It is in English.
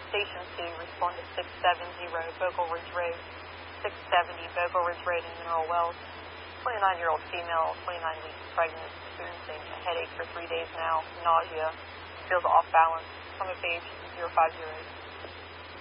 Station 2, respond to 670 Bogle Ridge Road, 670 Bogle Ridge Road in Mineral Wells. 29-year-old female, 29 weeks pregnant, experiencing a headache for 3 days now, nausea, feels off balance. Summit page 0508.